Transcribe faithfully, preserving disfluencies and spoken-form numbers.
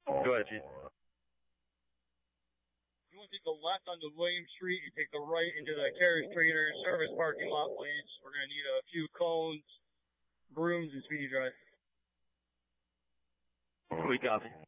Go ahead, Chief. You want to take the left onto William Street, you take the right into the Carriage Trainer service parking lot, please. We're going to need a few cones, brooms, and speedy drive. We copy.